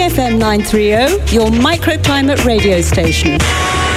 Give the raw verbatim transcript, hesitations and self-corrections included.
F M nine thirty, your microclimate radio station.